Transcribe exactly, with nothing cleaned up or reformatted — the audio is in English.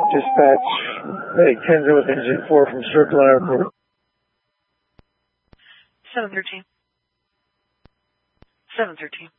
Dispatch, Meg Kenzo with engine four from Circle Airport. seven thirteen. seven thirteen.